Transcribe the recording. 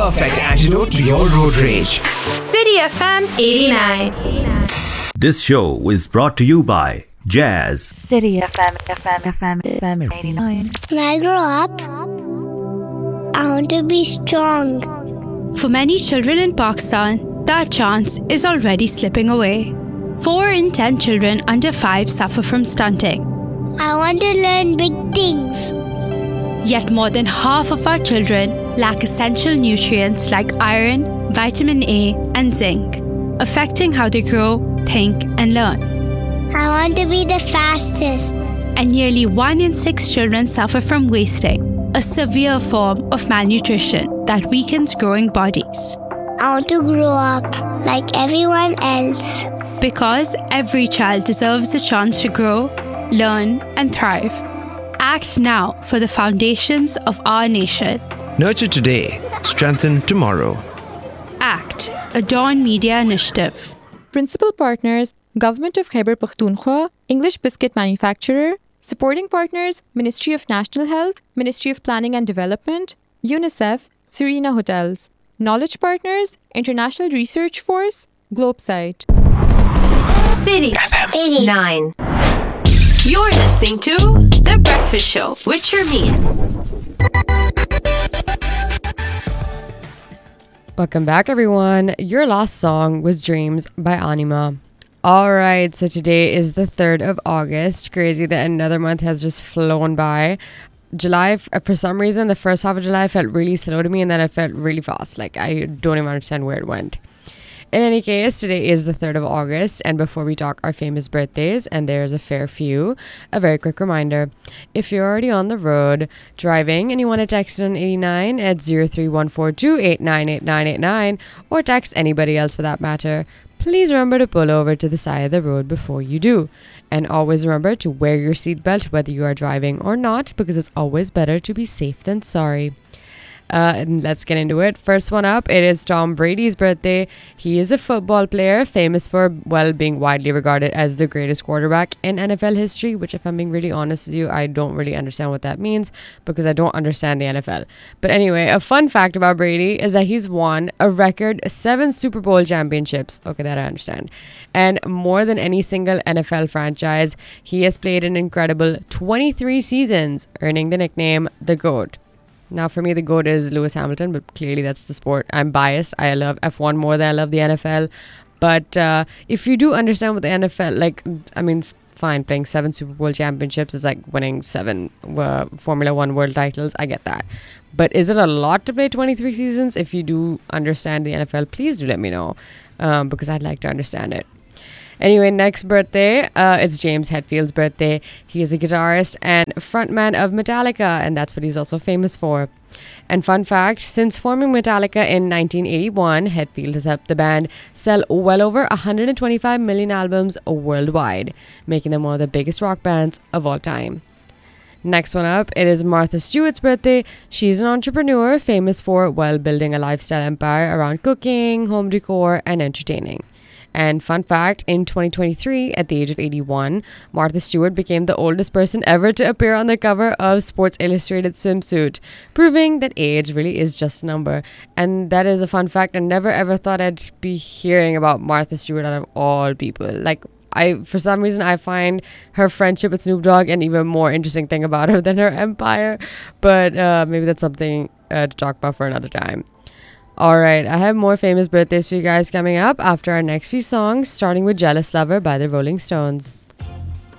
perfect antidote to your road rage. City FM 89. This show is brought to you by Jazz. City FM 89. When I grow up, I want to be strong. For many children in Pakistan, that chance is already slipping away. 4 in 10 children under 5 suffer from stunting. I want to learn big things. Yet more than half of our children lack essential nutrients like iron, vitamin A, and zinc, affecting how they grow, think, and learn. I want to be the fastest. And nearly 1 in 6 children suffer from wasting, a severe form of malnutrition that weakens growing bodies. I want to grow up like everyone else. Because every child deserves a chance to grow, learn, and thrive. Act now for the foundations of our nation. Nurture today, strengthen tomorrow. ACT, a Dawn Media initiative. Principal partners, Government of Khyber Pakhtunkhwa, English Biscuit Manufacturer. Supporting partners, Ministry of National Health, Ministry of Planning and Development, UNICEF, Serena Hotels. Knowledge partners, International Research Force, Globesite. City FM 89. You're listening to The Breakfast Show with Sharmeen. Welcome back, everyone. Your last song was Dreams by Anima. All right, so today is the 3rd of August. Crazy that another month has just flown by. July, for some reason, the first half of July felt really slow to me, and then it felt really fast. Like, I don't even understand where it went. In any case, today is the 3rd of August, and before we talk our famous birthdays, and there's a fair few, a very quick reminder. If you're already on the road driving and you want to text on 89 at 03142898989, or text anybody else for that matter, please remember to pull over to the side of the road before you do. And always remember to wear your seatbelt whether you are driving or not, because it's always better to be safe than sorry. And let's get into it. First one up, it is Tom Brady's birthday. He is a football player famous for, well, being widely regarded as the greatest quarterback in NFL history, which, if I'm being really honest with you, I don't really understand what that means because I don't understand the NFL. But anyway, a fun fact about Brady is that he's won a record 7 Super Bowl championships. Okay, that I understand. And more than any single NFL franchise, he has played an incredible 23 seasons, earning the nickname the GOAT. Now, for me, the GOAT is Lewis Hamilton, but clearly that's the sport. I'm biased. I love F1 more than I love the NFL. But if you do understand what the NFL, fine, playing 7 Super Bowl championships is like winning 7 Formula 1 world titles. I get that. But is it a lot to play 23 seasons? If you do understand the NFL, please do let me know because I'd like to understand it. Anyway, next birthday, it's James Hetfield's birthday. He is a guitarist and frontman of Metallica, and that's what he's also famous for. And fun fact, since forming Metallica in 1981, Hetfield has helped the band sell well over 125 million albums worldwide, making them one of the biggest rock bands of all time. Next one up, it is Martha Stewart's birthday. She's an entrepreneur famous for, well, building a lifestyle empire around cooking, home decor, and entertaining. And fun fact, in 2023, at the age of 81, Martha Stewart became the oldest person ever to appear on the cover of Sports Illustrated swimsuit, proving that age really is just a number. And that is a fun fact. I never ever thought I'd be hearing about Martha Stewart out of all people. For some reason, I find her friendship with Snoop Dogg an even more interesting thing about her than her empire. But maybe that's something to talk about for another time. Alright, I have more famous birthdays for you guys coming up after our next few songs, starting with Jealous Lover by the Rolling Stones.